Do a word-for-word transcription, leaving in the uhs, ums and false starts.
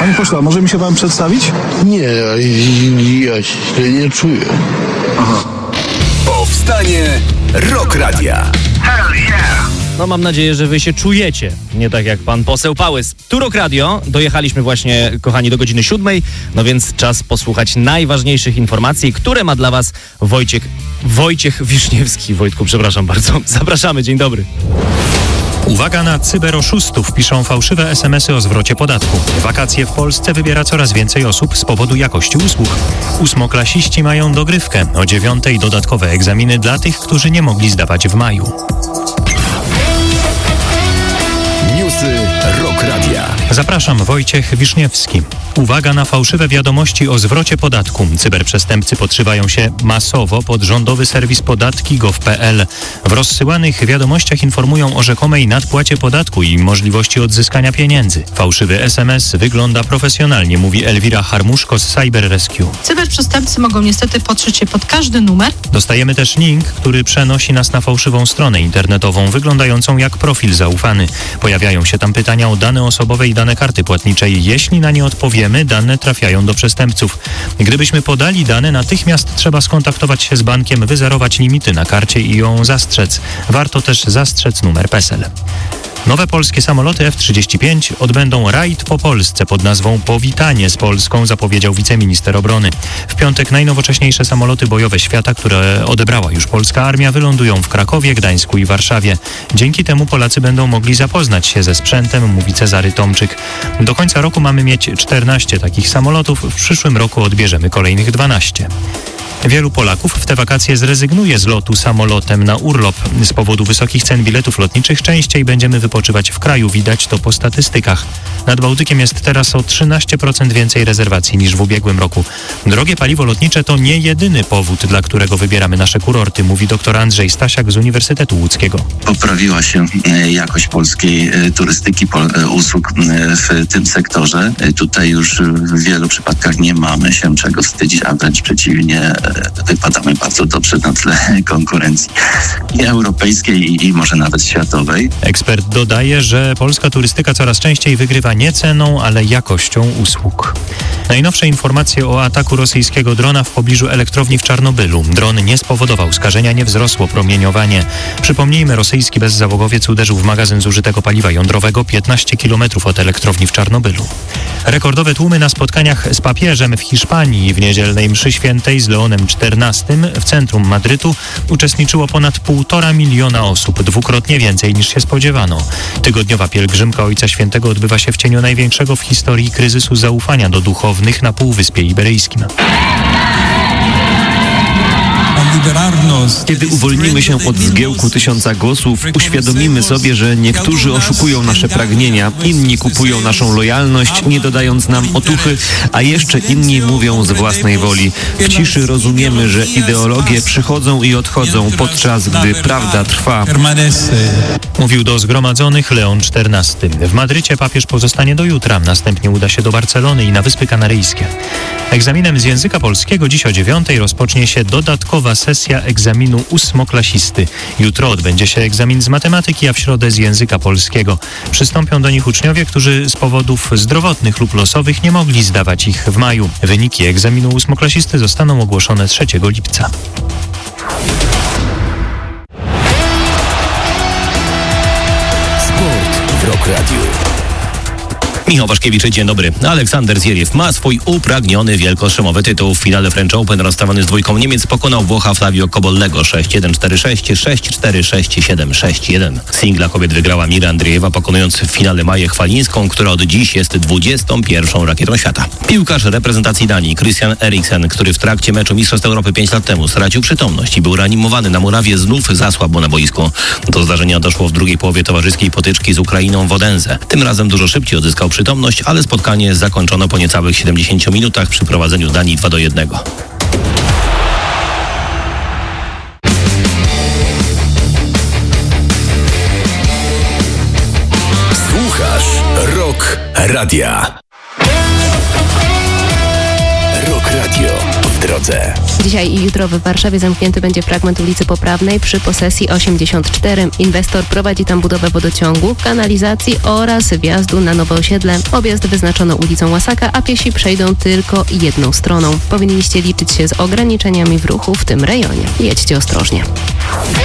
Panie pośle, a może mi się pan przedstawić? Nie, ja, ja się nie czuję. Aha. Powstanie Rock Radia. Hell yeah! No mam nadzieję, że wy się czujecie, nie tak jak pan poseł Pałys. Tu Rock Radio, dojechaliśmy właśnie, kochani, do godziny siódmej, no więc czas posłuchać najważniejszych informacji, które ma dla was Wojciech, Wojciech Wiszniewski. Wojtku, przepraszam bardzo. Zapraszamy, dzień dobry. Uwaga na cyberoszustów, piszą fałszywe es em esy o zwrocie podatku. Wakacje w Polsce wybiera coraz więcej osób z powodu jakości usług. Ósmoklasiści mają dogrywkę. O dziewiątej dodatkowe egzaminy dla tych, którzy nie mogli zdawać w maju. Newsy Rock Radia. Zapraszam, Wojciech Wiszniewski. Uwaga na fałszywe wiadomości o zwrocie podatku. Cyberprzestępcy podszywają się masowo pod rządowy serwis podatki kropka gov kropka pe el. W rozsyłanych wiadomościach informują o rzekomej nadpłacie podatku i możliwości odzyskania pieniędzy. Fałszywy es em es wygląda profesjonalnie, mówi Elwira Harmuszko z Cyber Rescue. Cyberprzestępcy mogą niestety podszyć się pod każdy numer. Dostajemy też link, który przenosi nas na fałszywą stronę internetową, wyglądającą jak profil zaufany. Pojawiają się tam pytania o dane osobowe i dane karty płatniczej. Jeśli na nie odpowiemy, dane trafiają do przestępców. Gdybyśmy podali dane, natychmiast trzeba skontaktować się z bankiem, wyzerować limity na karcie i ją zastrzec. Warto też zastrzec numer PESEL. Nowe polskie samoloty F trzydzieści pięć odbędą rajd po Polsce pod nazwą Powitanie z Polską, zapowiedział wiceminister obrony. W piątek najnowocześniejsze samoloty bojowe świata, które odebrała już polska armia, wylądują w Krakowie, Gdańsku i Warszawie. Dzięki temu Polacy będą mogli zapoznać się ze sprzętem, mówi Cezary Tomczyk. Do końca roku mamy mieć czternaście takich samolotów, w przyszłym roku odbierzemy kolejnych dwanaście. Wielu Polaków w te wakacje zrezygnuje z lotu samolotem na urlop. Z powodu wysokich cen biletów lotniczych częściej będziemy wypoczywać w kraju, widać to po statystykach. Nad Bałtykiem jest teraz o trzynaście procent więcej rezerwacji niż w ubiegłym roku. Drogie paliwo lotnicze to nie jedyny powód, dla którego wybieramy nasze kurorty, mówi dr Andrzej Stasiak z Uniwersytetu Łódzkiego. Poprawiła się jakość polskiej turystyki, usług w tym sektorze. Tutaj już w wielu przypadkach nie mamy się czego wstydzić, a wręcz przeciwnie, wypadamy bardzo dobrze na tle konkurencji i europejskiej i może nawet światowej. Ekspert dodaje, że polska turystyka coraz częściej wygrywa nie ceną, ale jakością usług. Najnowsze informacje o ataku rosyjskiego drona w pobliżu elektrowni w Czarnobylu. Dron nie spowodował skażenia, nie wzrosło promieniowanie. Przypomnijmy, rosyjski bezzałogowiec uderzył w magazyn zużytego paliwa jądrowego piętnaście kilometrów od elektrowni w Czarnobylu. Rekordowe tłumy na spotkaniach z papieżem w Hiszpanii. W niedzielnej mszy świętej z Leonem czternastym w centrum Madrytu uczestniczyło ponad półtora miliona osób, dwukrotnie więcej niż się spodziewano. Tygodniowa pielgrzymka Ojca Świętego odbywa się w cieniu największego w historii kryzysu zaufania do duchownych na Półwyspie Iberyjskim. Kiedy uwolnimy się od zgiełku tysiąca głosów, uświadomimy sobie, że niektórzy oszukują nasze pragnienia, inni kupują naszą lojalność, nie dodając nam otuchy, a jeszcze inni mówią z własnej woli. W ciszy rozumiemy, że ideologie przychodzą i odchodzą, podczas gdy prawda trwa. Mówił do zgromadzonych Leon czternasty. W Madrycie papież pozostanie do jutra, następnie uda się do Barcelony i na Wyspy Kanaryjskie. Egzaminem z języka polskiego dziś o dziewiątej rozpocznie się dodatkowa sesja egzaminu ósmoklasisty. Jutro odbędzie się egzamin z matematyki, a w środę z języka polskiego. Przystąpią do nich uczniowie, którzy z powodów zdrowotnych lub losowych nie mogli zdawać ich w maju. Wyniki egzaminu ósmoklasisty zostaną ogłoszone trzeciego lipca. Sport w Rock Radio. Michał Waszkiewicz, dzień dobry. Aleksander Zierew ma swój upragniony wielkostrzemowy tytuł. W finale French Open rozstawany z dwójką Niemiec pokonał Włocha Flavio Cobollego sześć jeden cztery sześć, sześć cztery sześć siedem sześć jeden. Singla kobiet wygrała Mira Andriejewa, pokonując w finale Maję Chwalińską, która od dziś jest dwudziestą pierwszą rakietą świata. Piłkarz reprezentacji Danii Christian Eriksen, który w trakcie meczu Mistrzostw Europy pięć lat temu stracił przytomność i był reanimowany na murawie, znów zasłabł na boisku. Do zdarzenia doszło w drugiej połowie towarzyskiej potyczki z Ukrainą w Odense. Tym razem dużo szybciej odzyskał przytomność, ale spotkanie zakończono po niecałych siedemdziesięciu minutach przy prowadzeniu Danii dwa do jednego. Słuchasz Rock Radia. Rock Radio w drodze. drodze. Dzisiaj i jutro w Warszawie zamknięty będzie fragment ulicy Poprawnej przy posesji osiemdziesiąt cztery. Inwestor prowadzi tam budowę wodociągu, kanalizacji oraz wjazdu na nowe osiedle. Objazd wyznaczono ulicą Łasaka, a piesi przejdą tylko jedną stroną. Powinniście liczyć się z ograniczeniami w ruchu w tym rejonie. Jedźcie ostrożnie.